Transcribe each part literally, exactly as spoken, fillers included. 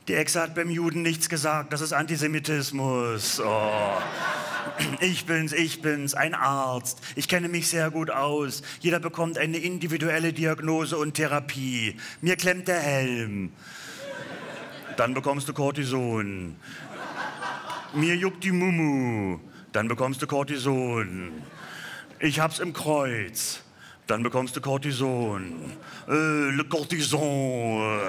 Die Echse hat beim Juden nichts gesagt, das ist Antisemitismus. Oh. Ich bin's, ich bin's, ein Arzt. Ich kenne mich sehr gut aus. Jeder bekommt eine individuelle Diagnose und Therapie. Mir klemmt der Helm. Dann bekommst du Cortison. Mir juckt die Mumu. Dann bekommst du Cortison. Ich hab's im Kreuz. Dann bekommst du Cortison. Äh, le Cortison.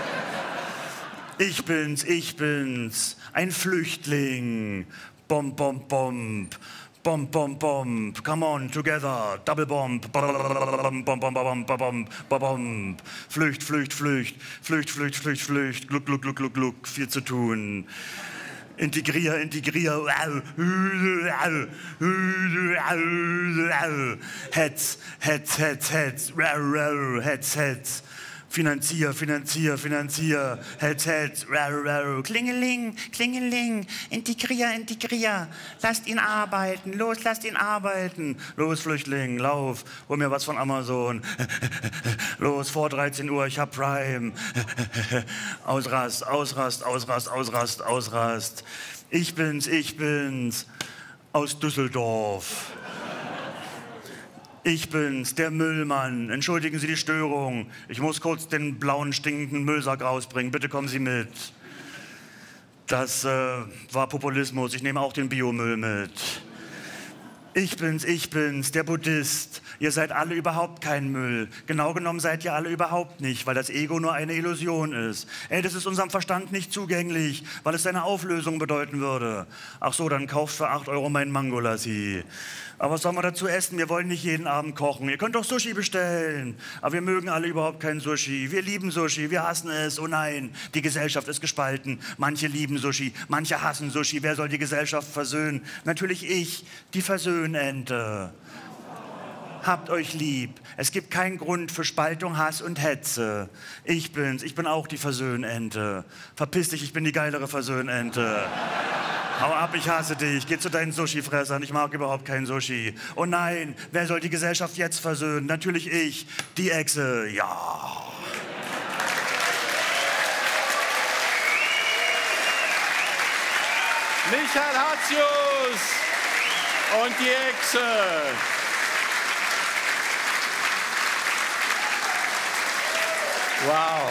Ich bin's, ich bin's, ein Flüchtling. Bomb, bomb, bomb. Bomb, bomb, bomb. Come on, together. Double bomb. Bomb, bomb, bomb, bomb, bomb. Flücht, Flücht, Flücht. Flücht, Flücht, Flücht, Flücht. Gluck, gluck, gluck, gluck, gluck. Viel zu tun. Integrier, integrier. Hetz, Hetz, Hetz, Hetz. Hetz, Hetz. Finanzier, finanzier, finanzier, Hetz, Hetz, Klingeling, Klingeling, integrier, integrier, lasst ihn arbeiten, los, lasst ihn arbeiten, los, Flüchtling, lauf, hol mir was von Amazon, los, vor dreizehn Uhr, ich hab Prime, Ausrast, Ausrast, Ausrast, Ausrast, Ausrast, ich bin's, ich bin's, aus Düsseldorf. Ich bin's, der Müllmann. Entschuldigen Sie die Störung. Ich muss kurz den blauen, stinkenden Müllsack rausbringen. Bitte kommen Sie mit. Das äh, war Populismus. Ich nehme auch den Biomüll mit. Ich bin's, ich bin's, der Buddhist. Ihr seid alle überhaupt kein Müll. Genau genommen seid ihr alle überhaupt nicht, weil das Ego nur eine Illusion ist. Ey, das ist unserem Verstand nicht zugänglich, weil es seine Auflösung bedeuten würde. Ach so, dann kauft für acht Euro meinen Mangolassi. Aber was sollen wir dazu essen? Wir wollen nicht jeden Abend kochen. Ihr könnt doch Sushi bestellen. Aber wir mögen alle überhaupt kein Sushi. Wir lieben Sushi, wir hassen es. Oh nein, die Gesellschaft ist gespalten. Manche lieben Sushi, manche hassen Sushi. Wer soll die Gesellschaft versöhnen? Natürlich ich, die Versöhnente. Habt euch lieb. Es gibt keinen Grund für Spaltung, Hass und Hetze. Ich bin's, ich bin auch die Versöhnente. Verpiss dich, ich bin die geilere Versöhnente. Hau ab, ich hasse dich. Geh zu deinen Sushi-Fressern. Ich mag überhaupt kein Sushi. Oh nein, wer soll die Gesellschaft jetzt versöhnen? Natürlich ich, die Echse. Ja. Michael Hatzius und die Echse. Wow.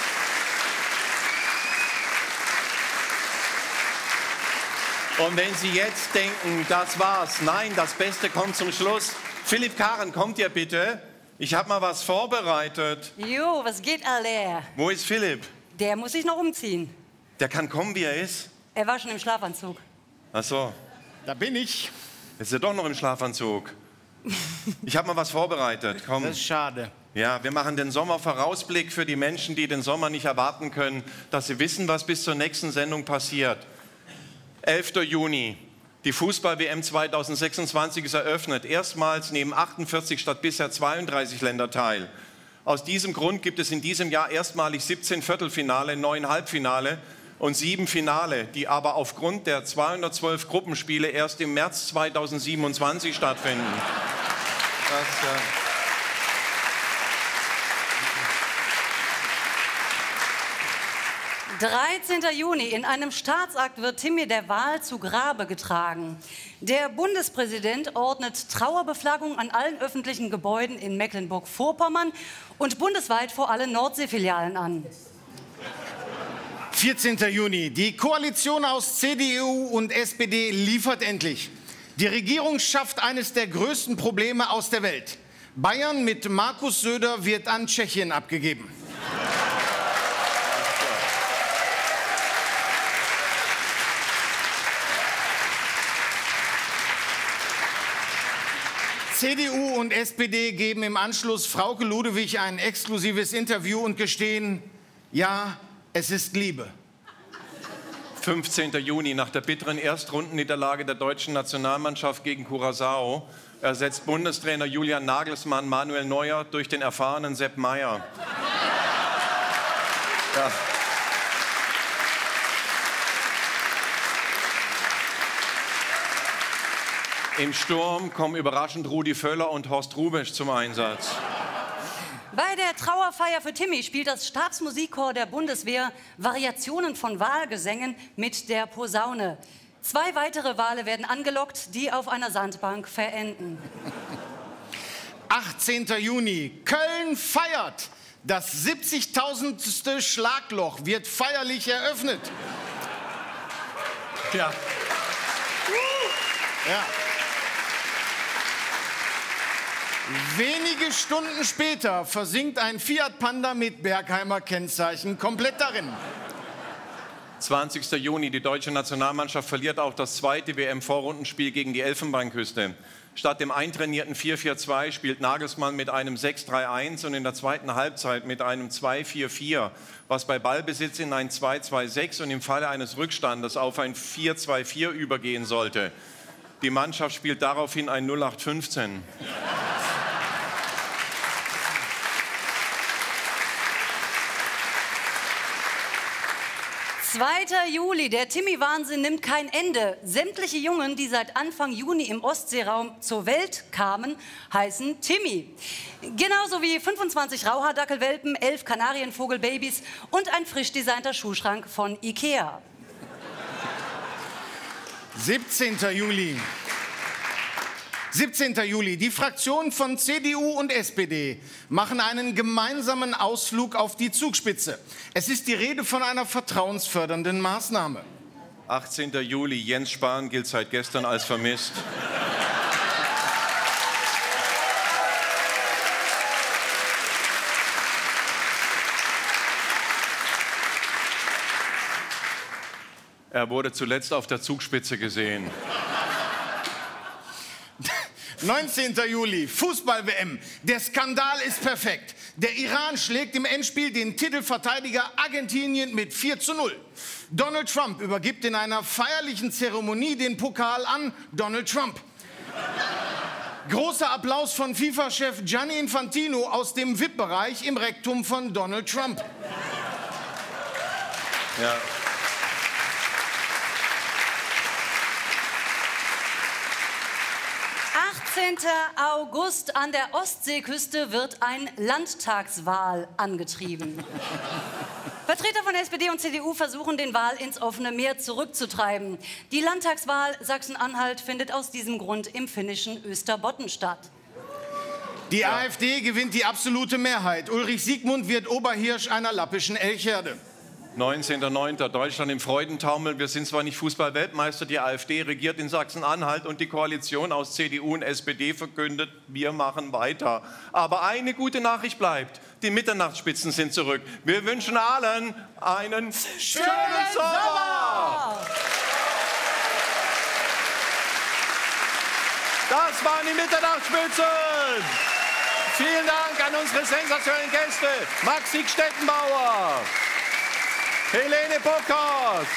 Und wenn Sie jetzt denken, das war's, nein, das Beste kommt zum Schluss. Philipp Karen, kommt ihr bitte? Ich habe mal was vorbereitet. Jo, was geht, alle? Wo ist Philipp? Der muss sich noch umziehen. Der kann kommen, wie er ist? Er war schon im Schlafanzug. Ach so. Da bin ich. Jetzt ist er doch noch im Schlafanzug. Ich habe mal was vorbereitet. Komm. Das ist schade. Ja, wir machen den Sommervorausblick für die Menschen, die den Sommer nicht erwarten können, dass sie wissen, was bis zur nächsten Sendung passiert. elfter Juni, die Fußball-W M zweitausendsechsundzwanzig ist eröffnet. Erstmals nehmen achtundvierzig statt bisher zweiunddreißig Länder teil. Aus diesem Grund gibt es in diesem Jahr erstmalig siebzehn Viertelfinale, neun Halbfinale und sieben Finale, die aber aufgrund der zweihundertzwölf Gruppenspiele erst im März zweitausendsiebenundzwanzig stattfinden. Das, äh dreizehnter Juni. In einem Staatsakt wird Timmy der Wahl zu Grabe getragen. Der Bundespräsident ordnet Trauerbeflaggung an allen öffentlichen Gebäuden in Mecklenburg-Vorpommern und bundesweit vor allen Nordseefilialen an. vierzehnter Juni. Die Koalition aus C D U und S P D liefert endlich. Die Regierung schafft eines der größten Probleme aus der Welt. Bayern mit Markus Söder wird an Tschechien abgegeben. C D U und S P D geben im Anschluss Frauke Ludewig ein exklusives Interview und gestehen, ja, es ist Liebe. fünfzehnter Juni, nach der bitteren Erstrundenniederlage der deutschen Nationalmannschaft gegen Curaçao ersetzt Bundestrainer Julian Nagelsmann Manuel Neuer durch den erfahrenen Sepp Maier. Ja. Im Sturm kommen überraschend Rudi Völler und Horst Rubesch zum Einsatz. Bei der Trauerfeier für Timmy spielt das Stabsmusikchor der Bundeswehr Variationen von Wahlgesängen mit der Posaune. Zwei weitere Wale werden angelockt, die auf einer Sandbank verenden. achtzehnter Juni. Köln feiert. Das siebzigtausendste Schlagloch wird feierlich eröffnet. Ja. Ja. Wenige Stunden später versinkt ein Fiat Panda mit Bergheimer Kennzeichen komplett darin. zwanzigster Juni. Die deutsche Nationalmannschaft verliert auch das zweite W M-Vorrundenspiel gegen die Elfenbeinküste. Statt dem eintrainierten vier vier zwei spielt Nagelsmann mit einem sechs drei eins und in der zweiten Halbzeit mit einem zwei vier vier, was bei Ballbesitz in ein zwei zwei sechs und im Falle eines Rückstandes auf ein vier zwei vier übergehen sollte. Die Mannschaft spielt daraufhin ein null acht fünfzehn. zweiter Juli. Der Timmy-Wahnsinn nimmt kein Ende. Sämtliche Jungen, die seit Anfang Juni im Ostseeraum zur Welt kamen, heißen Timmy. Genauso wie fünfundzwanzig Rauhaardackelwelpen, elf Kanarienvogelbabys und ein frisch designter Schuhschrank von Ikea. siebzehnter Juli. siebzehnter Juli. Die Fraktionen von C D U und S P D machen einen gemeinsamen Ausflug auf die Zugspitze. Es ist die Rede von einer vertrauensfördernden Maßnahme. achtzehnter Juli. Jens Spahn gilt seit gestern als vermisst. Er wurde zuletzt auf der Zugspitze gesehen. neunzehnter Juli, Fußball-W M. Der Skandal ist perfekt. Der Iran schlägt im Endspiel den Titelverteidiger Argentinien mit vier zu null. Donald Trump übergibt in einer feierlichen Zeremonie den Pokal an Donald Trump. Großer Applaus von FIFA-Chef Gianni Infantino aus dem V I P-Bereich im Rektum von Donald Trump. Ja. achtzehnter August. An der Ostseeküste wird ein Landtagswal angetrieben. Vertreter von S P D und C D U versuchen, den Wal ins offene Meer zurückzutreiben. Die Landtagswahl Sachsen-Anhalt findet aus diesem Grund im finnischen Österbotten statt. Die ja. AfD gewinnt die absolute Mehrheit. Ulrich Siegmund wird Oberhirsch einer lappischen Elchherde. neunzehnter neunter. Deutschland im Freudentaumel. Wir sind zwar nicht Fußball-Weltmeister, die AfD regiert in Sachsen-Anhalt und die Koalition aus C D U und S P D verkündet, wir machen weiter. Aber eine gute Nachricht bleibt. Die Mitternachtsspitzen sind zurück. Wir wünschen allen einen schönen, schönen Sommer! Das waren die Mitternachtsspitzen! Vielen Dank an unsere sensationellen Gäste. Maxi Stettenbauer, Helene Bockhaus,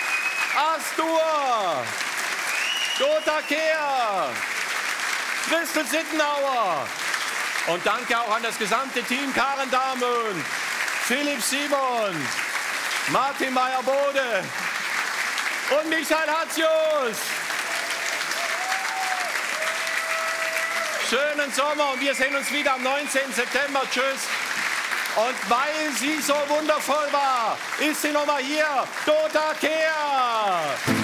Astur, Dota Kehr, Christel Sittenauer. Und danke auch an das gesamte Team Karen Dahmen, Philipp Simon, Martin Meyer-Bode und Michael Hatzius. Schönen Sommer und wir sehen uns wieder am neunzehnten September. Tschüss. Und weil sie so wundervoll war, ist sie nochmal hier, Dota Kehr.